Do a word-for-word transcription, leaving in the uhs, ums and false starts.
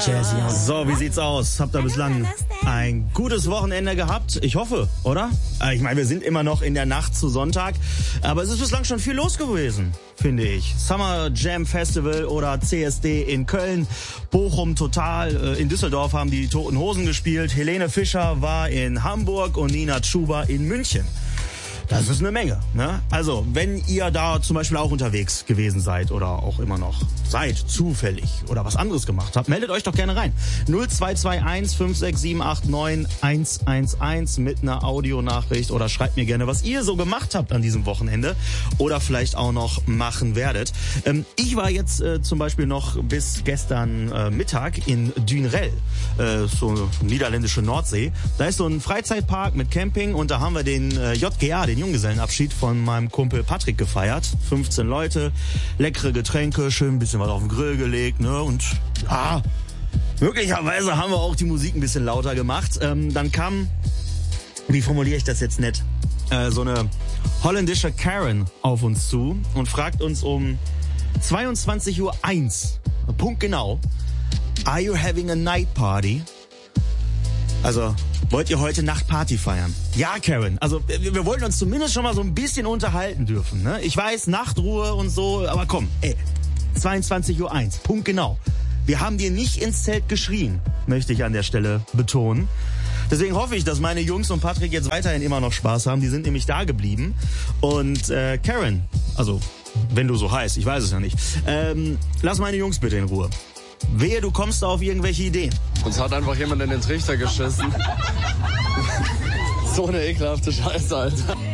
Jazzy. So, wie sieht's aus? Habt ihr bislang ein gutes Wochenende gehabt? Ich hoffe, oder? Ich meine, wir sind immer noch in der Nacht zu Sonntag, aber es ist bislang schon viel los gewesen, finde ich. Summer Jam Festival oder C S D in Köln, Bochum Total, in Düsseldorf haben die Toten Hosen gespielt, Helene Fischer war in Hamburg und Nina Chuba in München. Das ist eine Menge, ne? Also, wenn ihr da zum Beispiel auch unterwegs gewesen seid oder auch immer noch seid, zufällig oder was anderes gemacht habt, meldet euch doch gerne rein. null zwei zwei eins fünf sechs sieben acht neun eins eins eins mit einer Audionachricht oder schreibt mir gerne, was ihr so gemacht habt an diesem Wochenende oder vielleicht auch noch machen werdet. Ähm, ich war jetzt äh, zum Beispiel noch bis gestern äh, Mittag in Dünrell, äh, so niederländische Nordsee. Da ist so ein Freizeitpark mit Camping und da haben wir den äh, J G A, den Junggesellenabschied von meinem Kumpel Patrick gefeiert. fünfzehn Leute, leckere Getränke, schön ein bisschen was auf den Grill gelegt, ne? Und ah, möglicherweise haben wir auch die Musik ein bisschen lauter gemacht. Ähm, dann kam, wie formuliere ich das jetzt nett, äh, so eine holländische Karen auf uns zu und fragt uns um zweiundzwanzig Uhr eins, punktgenau, are you having a night party? Also, wollt ihr heute Nacht Party feiern? Ja, Karen. Also, wir, wir wollten uns zumindest schon mal so ein bisschen unterhalten dürfen, ne? Ich weiß, Nachtruhe und so, aber komm, ey, zweiundzwanzig Uhr eins, punktgenau. Wir haben dir nicht ins Zelt geschrien, möchte ich an der Stelle betonen. Deswegen hoffe ich, dass meine Jungs und Patrick jetzt weiterhin immer noch Spaß haben. Die sind nämlich da geblieben. Und äh, Karen, also, wenn du so heißt, ich weiß es ja nicht, ähm, lass meine Jungs bitte in Ruhe. Wehe, du kommst da auf irgendwelche Ideen. Uns hat einfach jemand in den Trichter geschissen. So eine ekelhafte Scheiße, Alter.